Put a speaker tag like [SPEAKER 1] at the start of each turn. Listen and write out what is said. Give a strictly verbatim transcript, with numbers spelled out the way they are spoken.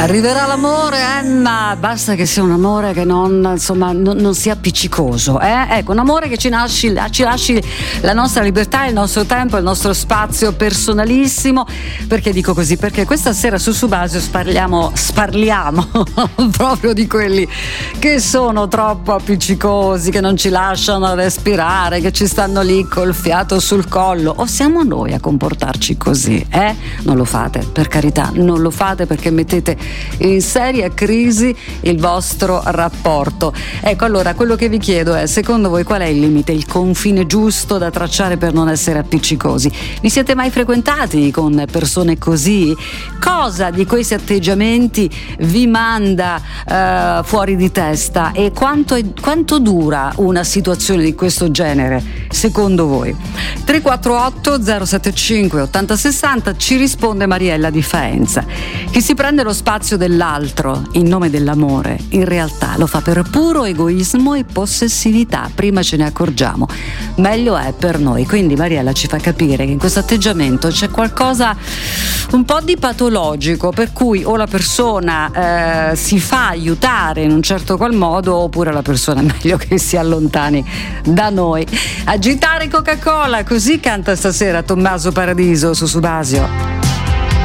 [SPEAKER 1] Arriverà l'amore, Anna, basta che sia un amore che non, insomma, non, non sia appiccicoso, eh? Ecco, un amore che ci lasci, ci lasci la nostra libertà, il nostro tempo, il nostro spazio personalissimo. Perché dico così? Perché questa sera su Subasio sparliamo, sparliamo proprio di quelli che sono troppo appiccicosi, che non ci lasciano respirare, che ci stanno lì col fiato sul collo. O siamo noi a comportarci così, eh? Non lo fate, per carità, non lo fate, perché mettete in seria crisi il vostro rapporto. Ecco, allora quello che vi chiedo è: secondo voi qual è il limite, il confine giusto da tracciare per non essere appiccicosi? Vi siete mai frequentati con persone così? Cosa di questi atteggiamenti vi manda uh, fuori di testa, e quanto, è, quanto dura una situazione di questo genere secondo voi? tre quattro otto zero sette cinque otto zero sei zero. Ci risponde Mariella di Faenza: chi si prende lo spazio dell'altro in nome dell'amore in realtà lo fa per puro egoismo e possessività. Prima ce ne accorgiamo, meglio è per noi. Quindi Mariella ci fa capire che in questo atteggiamento c'è qualcosa un po' di patologico, per cui o la persona eh, si fa aiutare in un certo qual modo, oppure la persona è meglio che si allontani da noi. Agitare Coca-Cola, così canta stasera Tommaso Paradiso su Subasio.